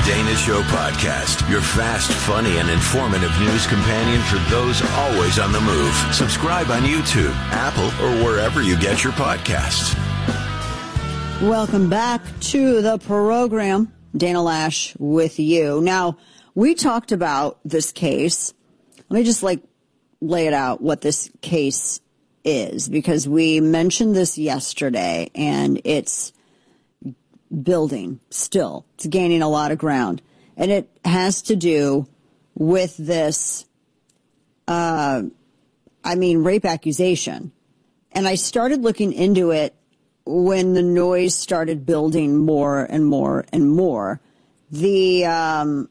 Dana Show podcast, your fast, funny, and informative news companion for those always on the move. Subscribe on YouTube, Apple, or wherever you get your podcasts. Welcome back to the program. Dana Lash with you. Now, we talked about this case. Let me just lay it out what this case is, because we mentioned this yesterday and it's building still. It's gaining a lot of ground. And it has to do with this, rape accusation. And I started looking into it when the noise started building more and more and more. The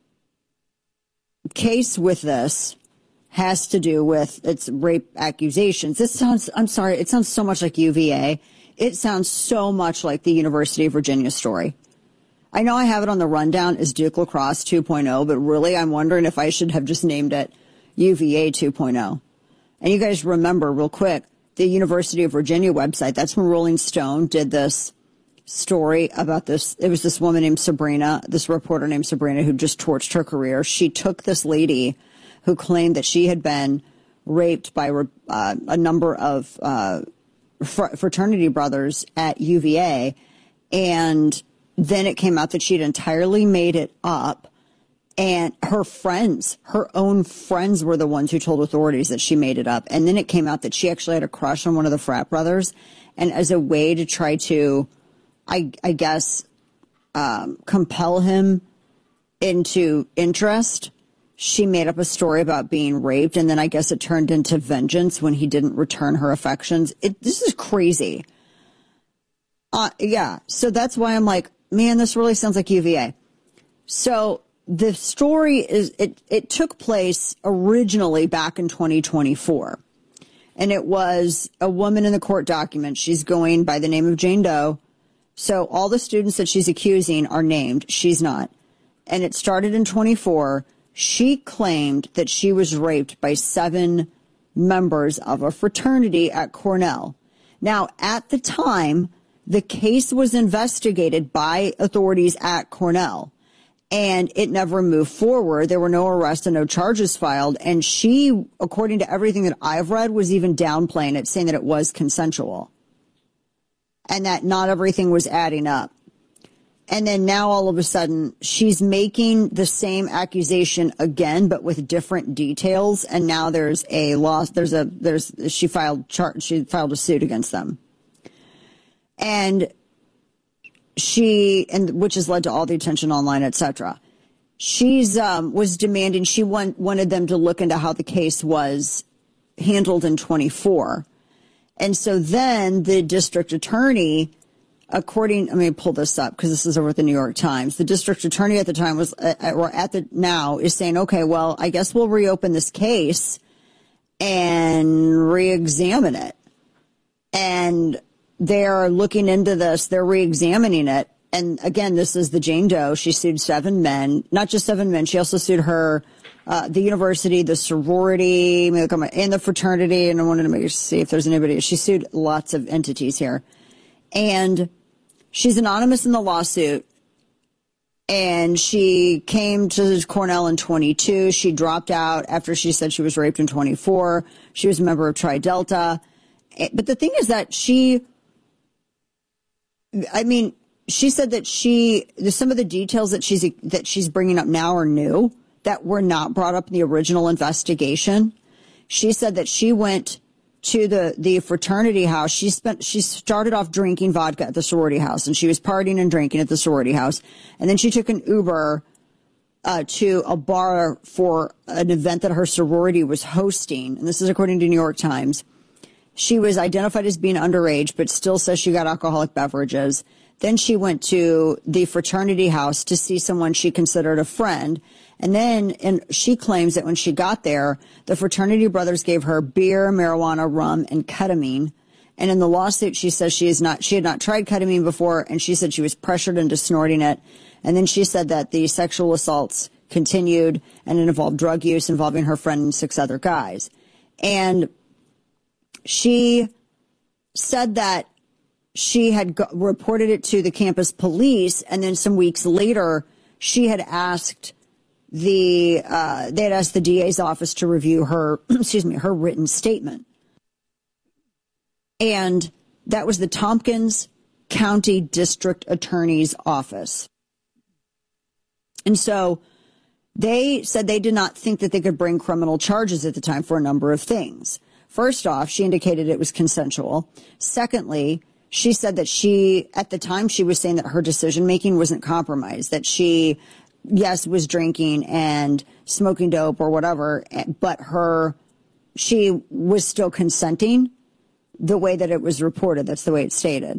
case with this has to do with its rape accusations. It sounds so much like UVA. It sounds so much like the University of Virginia story. I know I have it on the rundown as Duke Lacrosse 2.0, but really I'm wondering if I should have just named it UVA 2.0. And you guys remember real quick, the University of Virginia website, that's when Rolling Stone did this story about this. It was this woman named Sabrina, this reporter named Sabrina, who just torched her career. She took this lady who claimed that she had been raped by a number of fraternity brothers at UVA, and then it came out that she'd entirely made it up, and her own friends were the ones who told authorities that she made it up. And then it came out that she actually had a crush on one of the frat brothers, and as a way to try to, I guess, compel him into interest, she made up a story about being raped, and then I guess it turned into vengeance when he didn't return her affections. This is crazy. Yeah, so that's why I'm like, man, this really sounds like UVA. So the story is, it took place originally back in 2024, and it was a woman in the court document. She's going by the name of Jane Doe. So all the students that she's accusing are named. She's not. And it started in 24. She claimed that she was raped by 7 members of a fraternity at Cornell. Now, at the time, the case was investigated by authorities at Cornell, and it never moved forward. There were no arrests and no charges filed. And she, according to everything that I've read, was even downplaying it, saying that it was consensual and that not everything was adding up. And then now all of a sudden she's making the same accusation again, but with different details. And now there's a loss. She filed a suit against them. And which has led to all the attention online, etc. She's was demanding, she wanted them to look into how the case was handled in 24. And so then the district attorney, let me pull this up because this is over at the New York Times. The district attorney at the time is saying, okay, well, I guess we'll reopen this case and re-examine it. And they're looking into this. They're re-examining it. And again, this is the Jane Doe. She sued 7 men, not just 7 men. She also sued the university, the sorority, and the fraternity. And I wanted to see if there's anybody. She sued lots of entities here. And she's anonymous in the lawsuit. And she came to Cornell in 22. She dropped out after she said she was raped in 24. She was a member of Tri Delta. But the thing is that she said that some of the details that she's bringing up now are new, that were not brought up in the original investigation. She said that she went to the fraternity house. She started off drinking vodka at the sorority house, and she was partying and drinking at the sorority house. And then she took an Uber to a bar for an event that her sorority was hosting. And this is according to New York Times. She was identified as being underage, but still says she got alcoholic beverages. Then she went to the fraternity house to see someone she considered a friend. And she claims that when she got there, the fraternity brothers gave her beer, marijuana, rum, and ketamine. And in the lawsuit, she says she had not tried ketamine before, and she said she was pressured into snorting it. And then she said that the sexual assaults continued, and it involved drug use involving her friend and 6 other guys. And she said that she had reported it to the campus police, and then some weeks later, she had asked they had asked the DA's office to review her, her written statement. And that was the Tompkins County District Attorney's Office. And so they said they did not think that they could bring criminal charges at the time for a number of things. First off, she indicated it was consensual. Secondly, she said that at the time, she was saying that her decision-making wasn't compromised, that she, yes, was drinking and smoking dope or whatever, but she was still consenting the way that it was reported. That's the way it's stated.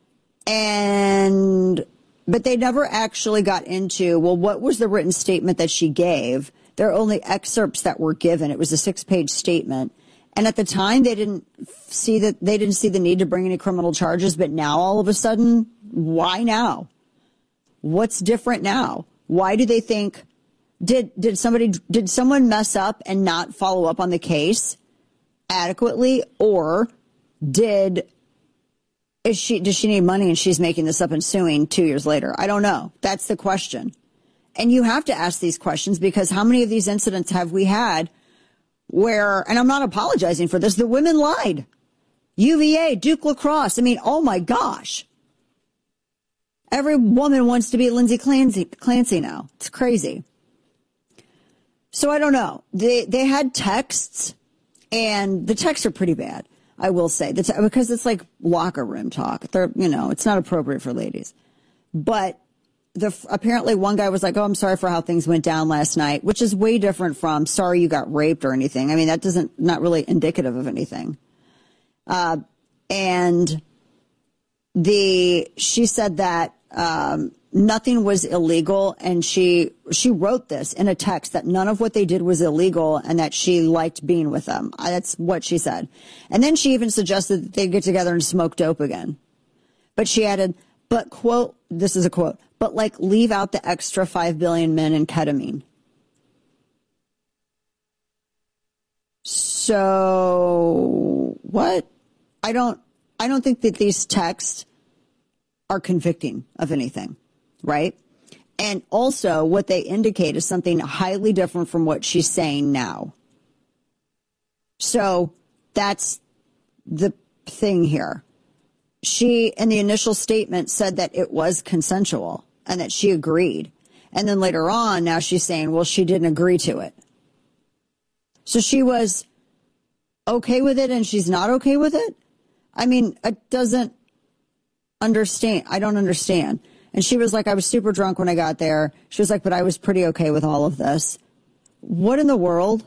But they never actually got into, well, what was the written statement that she gave? There are only excerpts that were given. It was a 6-page statement. And at the time, they didn't see the need to bring any criminal charges. But now, all of a sudden, why now? What's different now? Why do they think, did someone mess up and not follow up on the case adequately? Or does she need money and she's making this up and suing 2 years later? I don't know. That's the question. And you have to ask these questions, because how many of these incidents have we had where, and I'm not apologizing for this, the women lied. UVA, Duke Lacrosse. I mean, oh my gosh. Every woman wants to be Lindsay Clancy now. It's crazy. So I don't know. They had texts, and the texts are pretty bad, I will say, because it's like locker room talk. It's not appropriate for ladies. But apparently one guy was like, oh, I'm sorry for how things went down last night, which is way different from sorry you got raped or anything. I mean, that not really indicative of anything. And she said that nothing was illegal, and she wrote this in a text that none of what they did was illegal and that she liked being with them. That's what she said. And then she even suggested that they get together and smoke dope again. But she added, but quote, this is a quote, but like leave out the extra 5 billion men in ketamine. So what? I don't think that these texts are convicting of anything, right? And also what they indicate is something highly different from what she's saying now. So that's the thing here. She, in the initial statement, said that it was consensual and that she agreed. And then later on, now she's saying, well, she didn't agree to it. So she was okay with it and she's not okay with it? I mean, it doesn't understand. I don't understand. And she was like, I was super drunk when I got there. She was like, but I was pretty okay with all of this. What in the world?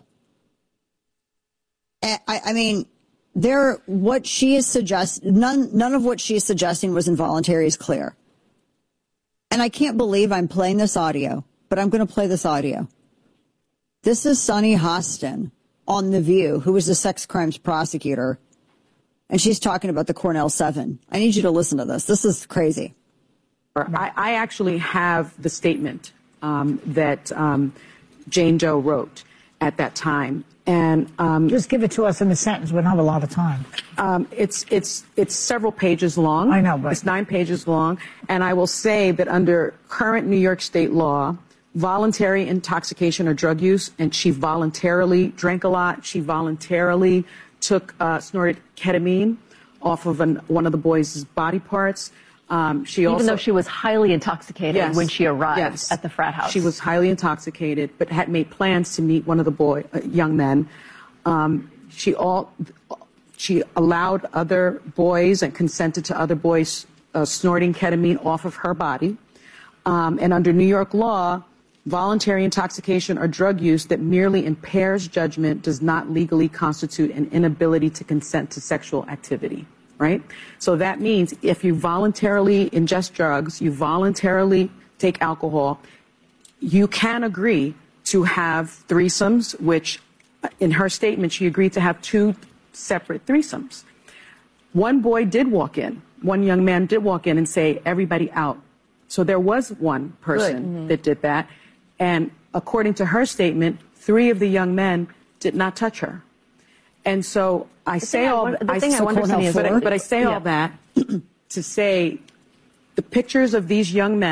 I mean, what she is suggesting, none of what she is suggesting was involuntary is clear. And I can't believe I'm playing this audio, but I'm going to play this audio. This is Sunny Hostin on The View, who was a sex crimes prosecutor. And she's talking about the Cornell 7. I need you to listen to this. This is crazy. I actually have the statement that Jane Doe wrote at that time. And just give it to us in a sentence. We don't have a lot of time. It's several pages long. I know, but it's 9 pages long. And I will say that under current New York State law, voluntary intoxication or drug use, and she voluntarily drank a lot. She voluntarily snorted ketamine off of one of the boys' body parts. Even though she was highly intoxicated when she arrived at the frat house. She was highly intoxicated, but had made plans to meet one of the young men. She allowed other boys and consented to other boys snorting ketamine off of her body. And under New York law, voluntary intoxication or drug use that merely impairs judgment does not legally constitute an inability to consent to sexual activity. Right? So that means if you voluntarily ingest drugs, you voluntarily take alcohol, you can agree to have threesomes, which in her statement, she agreed to have 2 separate threesomes. One boy did walk in. One young man did walk in and say, everybody out. So there was one person that did that. And according to her statement, 3 of the young men did not touch her. And so I say all that to say the pictures of these young men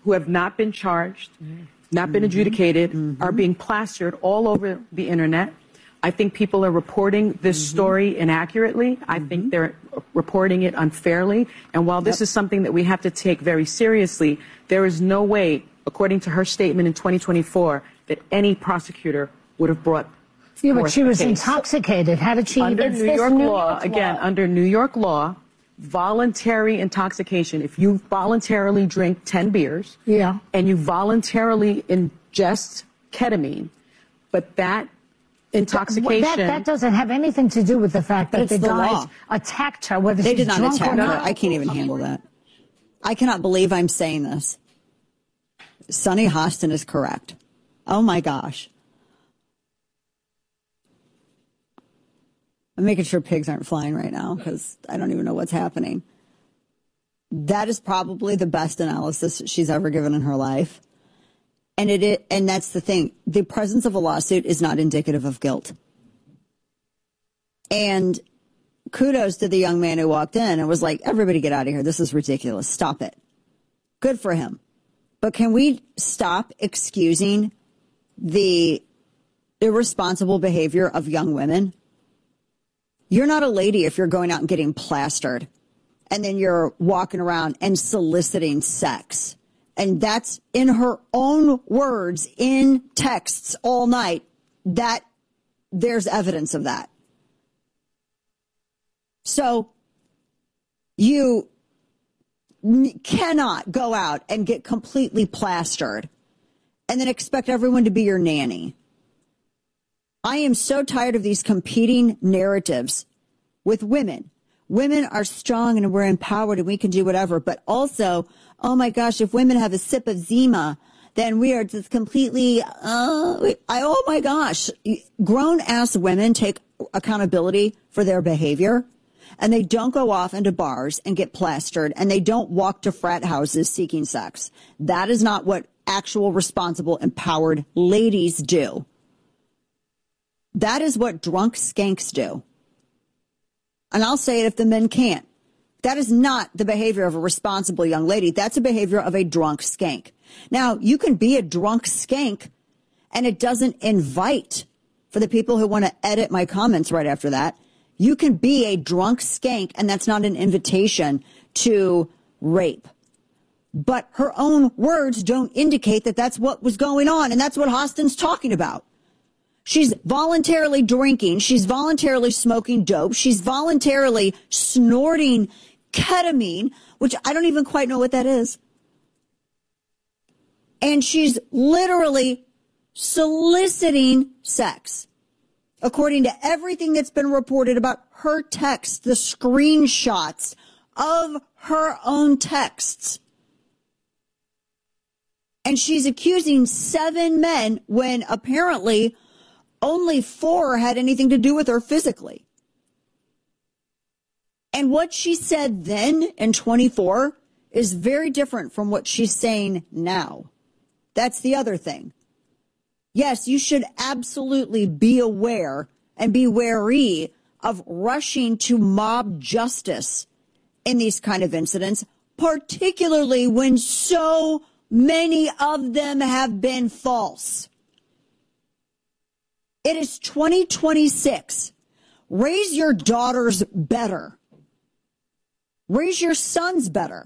who have not been charged, not been adjudicated, are being plastered all over the internet. I think people are reporting this story inaccurately. I think they're reporting it unfairly. And while this is something that we have to take very seriously, there is no way, according to her statement in 2024, that any prosecutor would have brought Yeah, but she was case. Intoxicated. How did she? Under New York law, again, under New York law, voluntary intoxication, if you voluntarily drink 10 beers and you voluntarily ingest ketamine, but that intoxication... That doesn't have anything to do with the fact that the guys attacked her, whether they she's did not drunk attack or her. not. I can't even handle that. I cannot believe I'm saying this. Sunny Hostin is correct. Oh, my gosh. I'm making sure pigs aren't flying right now because I don't even know what's happening. That is probably the best analysis she's ever given in her life. And that's the thing. The presence of a lawsuit is not indicative of guilt. And kudos to the young man who walked in and was like, everybody get out of here. This is ridiculous. Stop it. Good for him. But can we stop excusing the irresponsible behavior of young women? You're not a lady if you're going out and getting plastered and then you're walking around and soliciting sex. And that's in her own words in texts all night that there's evidence of that. So you cannot go out and get completely plastered and then expect everyone to be your nanny. I am so tired of these competing narratives with women. Women are strong and we're empowered and we can do whatever. But also, oh my gosh, if women have a sip of Zima, then we are just completely, oh my gosh. Grown-ass women take accountability for their behavior. And they don't go off into bars and get plastered. And they don't walk to frat houses seeking sex. That is not what actual, responsible, empowered ladies do. That is what drunk skanks do. And I'll say it if the men can't. That is not the behavior of a responsible young lady. That's a behavior of a drunk skank. Now, you can be a drunk skank, and it doesn't invite, for the people who want to edit my comments right after that, you can be a drunk skank, and that's not an invitation to rape. But her own words don't indicate that that's what was going on, and that's what Hostin's talking about. She's voluntarily drinking. She's voluntarily smoking dope. She's voluntarily snorting ketamine, which I don't even quite know what that is. And she's literally soliciting sex. According to everything that's been reported about her texts, the screenshots of her own texts. And she's accusing 7 men when apparently only 4 had anything to do with her physically. And what she said then in 24 is very different from what she's saying now. That's the other thing. Yes, you should absolutely be aware and be wary of rushing to mob justice in these kind of incidents, particularly when so many of them have been false. It is 2026. Raise your daughters better. Raise your sons better.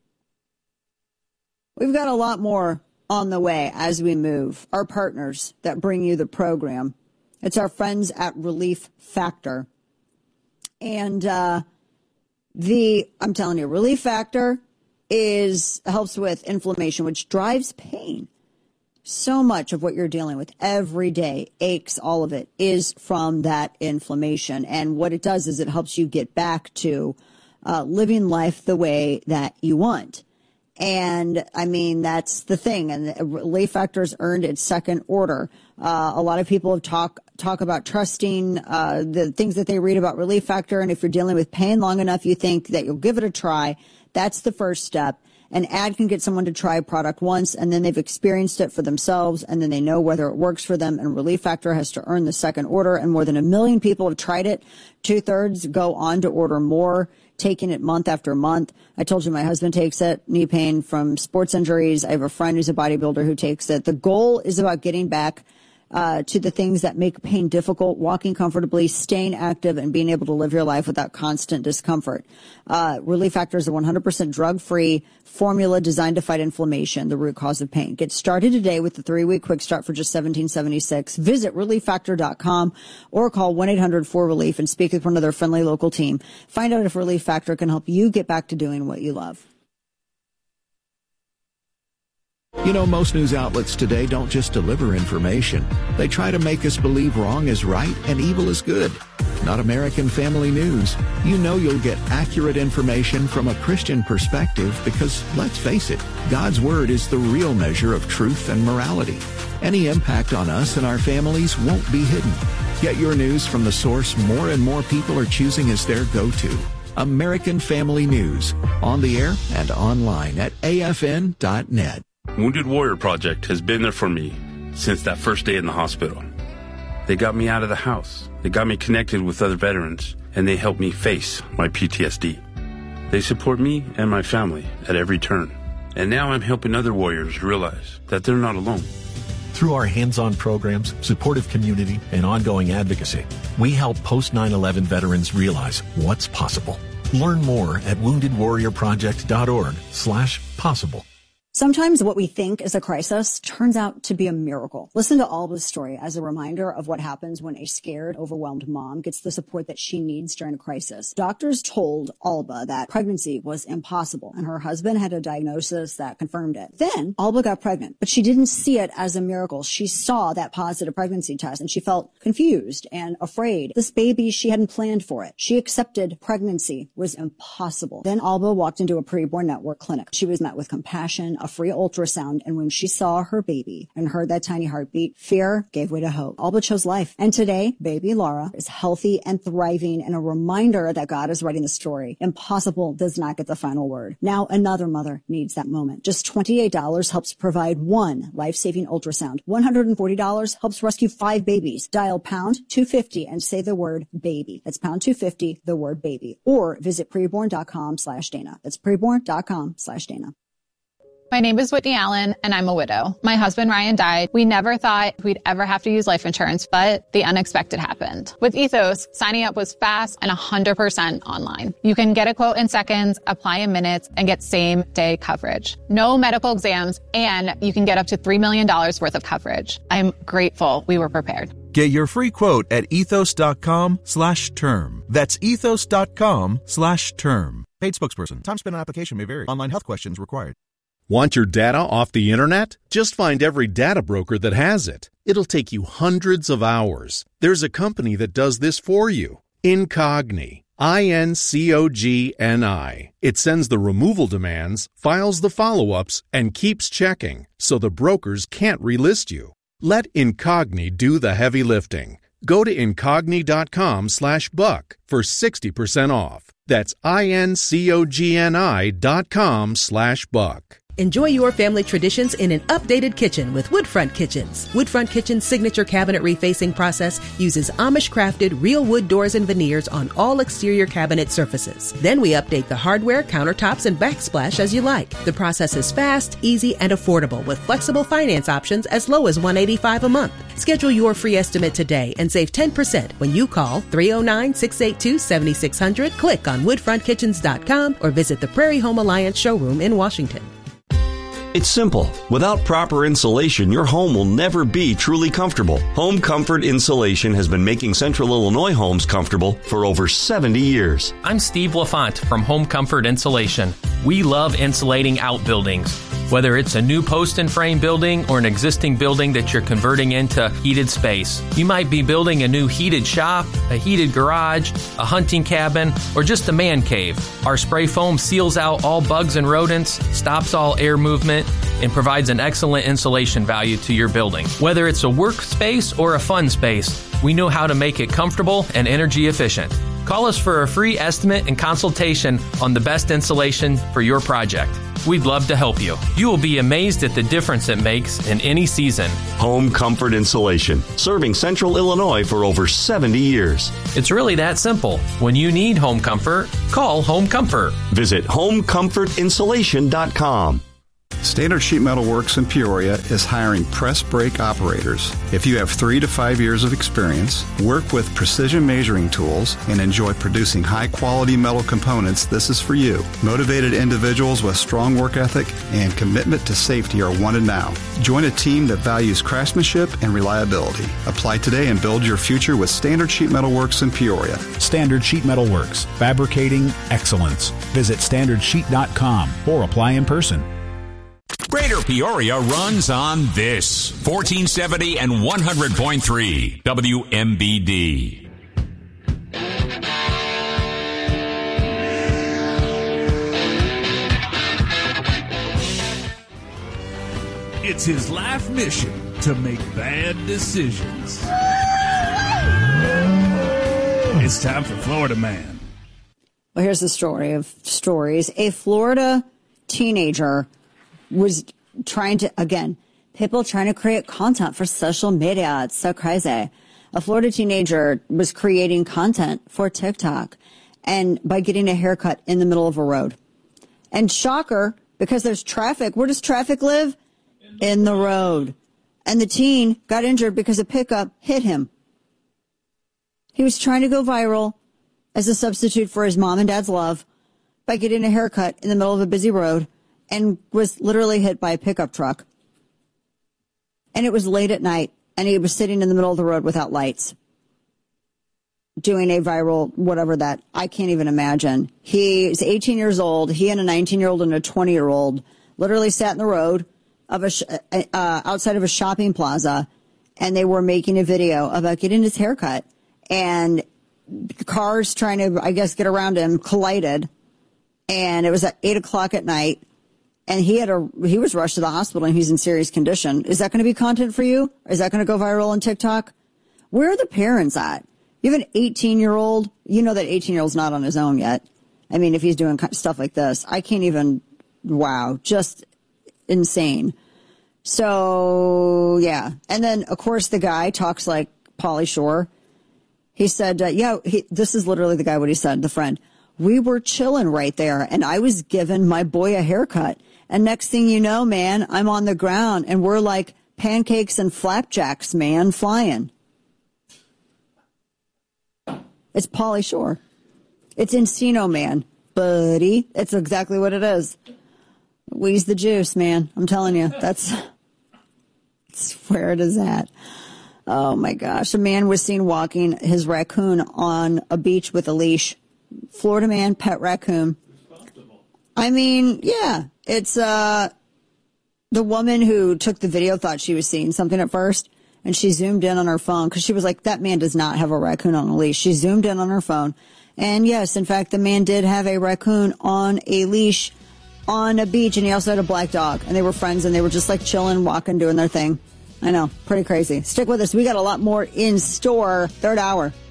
We've got a lot more on the way as we move. Our partners that bring you the program. It's our friends at Relief Factor. And I'm telling you, Relief Factor helps with inflammation, which drives pain. So much of what you're dealing with every day, aches, all of it, is from that inflammation. And what it does is it helps you get back to living life the way that you want. And I mean, that's the thing. And Relief Factor's earned its second order. A lot of people have talk about trusting the things that they read about Relief Factor. And if you're dealing with pain long enough, you think that you'll give it a try. That's the first step. An ad can get someone to try a product once, and then they've experienced it for themselves, and then they know whether it works for them. And Relief Factor has to earn the second order, and more than 1 million people have tried it. 2/3 go on to order more. taking it month after month. I told you my husband takes it, knee pain from sports injuries. I have a friend who's a bodybuilder who takes it. The goal is about getting back to the things that make pain difficult, walking comfortably, staying active, and being able to live your life without constant discomfort. Relief Factor is a 100% drug-free formula designed to fight inflammation, the root cause of pain. Get started today with the 3-week quick start for just $17.76. Visit ReliefFactor.com or call 1-800-4RELIEF and speak with one of their friendly local team. Find out if Relief Factor can help you get back to doing what you love. You know, most news outlets today don't just deliver information. They try to make us believe wrong is right and evil is good. Not American Family News. You know you'll get accurate information from a Christian perspective because, let's face it, God's Word is the real measure of truth and morality. Any impact on us and our families won't be hidden. Get your news from the source more and more people are choosing as their go-to. American Family News. On the air and online at afn.net. Wounded Warrior Project has been there for me since that first day in the hospital. They got me out of the house. They got me connected with other veterans, and they helped me face my PTSD. They support me and my family at every turn. And now I'm helping other warriors realize that they're not alone. Through our hands-on programs, supportive community, and ongoing advocacy, we help post-9/11 veterans realize what's possible. Learn more at woundedwarriorproject.org/possible. Sometimes what we think is a crisis turns out to be a miracle. Listen to Alba's story as a reminder of what happens when a scared, overwhelmed mom gets the support that she needs during a crisis. Doctors told Alba that pregnancy was impossible, and her husband had a diagnosis that confirmed it. Then Alba got pregnant, but she didn't see it as a miracle. She saw that positive pregnancy test, and she felt confused and afraid. This baby, she hadn't planned for it. She accepted pregnancy was impossible. Then Alba walked into a preborn network clinic. She was met with compassion, a free ultrasound, and when she saw her baby and heard that tiny heartbeat, fear gave way to hope. Alba chose life. And today, baby Laura is healthy and thriving, and a reminder that God is writing the story. Impossible does not get the final word. Now another mother needs that moment. Just $28 helps provide one life-saving ultrasound. $140 helps rescue 5 babies. Dial pound 250 and say the word baby. That's pound 250, the word baby. Or visit preborn.com/Dana. That's preborn.com/Dana. My name is Whitney Allen, and I'm a widow. My husband, Ryan, died. We never thought we'd ever have to use life insurance, but the unexpected happened. With Ethos, signing up was fast and 100% online. You can get a quote in seconds, apply in minutes, and get same-day coverage. No medical exams, and you can get up to $3 million worth of coverage. I'm grateful we were prepared. Get your free quote at ethos.com/term. That's ethos.com/term. Paid spokesperson. Time spent on application may vary. Online health questions required. Want your data off the internet? Just find every data broker that has it. It'll take you hundreds of hours. There's a company that does this for you. Incogni. INCOGNI. It sends the removal demands, files the follow-ups, and keeps checking, so the brokers can't relist you. Let Incogni do the heavy lifting. Go to incogni.com/buck for 60% off. That's INCOGNI.com/buck. Enjoy your family traditions in an updated kitchen with Woodfront Kitchens. Woodfront Kitchen's signature cabinet refacing process uses Amish-crafted real wood doors and veneers on all exterior cabinet surfaces. Then we update the hardware, countertops, and backsplash as you like. The process is fast, easy, and affordable with flexible finance options as low as $185 a month. Schedule your free estimate today and save 10% when you call 309-682-7600, click on woodfrontkitchens.com, or visit the Prairie Home Alliance showroom in Washington. It's simple. Without proper insulation, your home will never be truly comfortable. Home Comfort Insulation has been making Central Illinois homes comfortable for over 70 years. I'm Steve LaFont from Home Comfort Insulation. We love insulating outbuildings. Whether it's a new post and frame building or an existing building that you're converting into heated space. You might be building a new heated shop, a heated garage, a hunting cabin, or just a man cave. Our spray foam seals out all bugs and rodents, stops all air movement, and provides an excellent insulation value to your building. Whether it's a workspace or a fun space, we know how to make it comfortable and energy efficient. Call us for a free estimate and consultation on the best insulation for your project. we'd love to help you. You will be amazed at the difference it makes in any season. Home Comfort Insulation, serving Central Illinois for over 70 years. It's really that simple. When you need home comfort, call Home Comfort. Visit homecomfortinsulation.com. Standard Sheet Metal Works in Peoria is hiring press brake operators. If you have 3 to 5 years of experience, work with precision measuring tools, and enjoy producing high-quality metal components, this is for you. Motivated individuals with strong work ethic and commitment to safety are wanted now. Join a team that values craftsmanship and reliability. Apply today and build your future with Standard Sheet Metal Works in Peoria. Standard Sheet Metal Works, fabricating excellence. Visit standardsheet.com or apply in person. Greater Peoria runs on this 1470 and 100.3 WMBD. It's his life mission to make bad decisions. It's time for Florida Man. Well, here's the story of stories. A Florida teenager was trying to, again, people trying to create content for social media. It's so crazy. A Florida teenager was creating content for TikTok and by getting a haircut in the middle of a road. And shocker, because there's traffic. Where does traffic live? In the road. And the teen got injured because a pickup hit him. He was trying to go viral as a substitute for his mom and dad's love by getting a haircut in the middle of a busy road, and was literally hit by a pickup truck. And it was late at night, and he was sitting in the middle of the road without lights, doing a viral whatever that, I can't even imagine. He's 18 years old. He and a 19-year-old and a 20-year-old literally sat in the road of outside of a shopping plaza, and they were making a video about getting his haircut. And cars trying to, I guess, get around him collided, and it was at 8 o'clock at night. And he was rushed to the hospital, and he's in serious condition. Is that going to be content for you? Is that going to go viral on TikTok? Where are the parents at? You have an 18-year-old. You know that 18-year-old's not on his own yet. I mean, if he's doing stuff like this, I can't even, wow, just insane. So, yeah. And then, of course, the guy talks like Pauly Shore. He said, this is literally the guy, what he said, the friend. We were chilling right there, and I was giving my boy a haircut. And next thing you know, man, I'm on the ground, and we're like pancakes and flapjacks, man, flying. It's Pauly Shore. It's Encino Man, buddy. It's exactly what it is. Wheeze the juice, man. I'm telling you, that's where it is at. Oh, my gosh. A man was seen walking his raccoon on a beach with a leash. Florida man, pet raccoon. I mean, yeah, it's the woman who took the video thought she was seeing something at first, and she zoomed in on her phone because she was like, that man does not have a raccoon on a leash. She zoomed in on her phone, and yes, in fact, the man did have a raccoon on a leash on a beach, and he also had a black dog, and they were friends, and they were just like chilling, walking, doing their thing. I know, pretty crazy. Stick with us. We got a lot more in store. Third hour.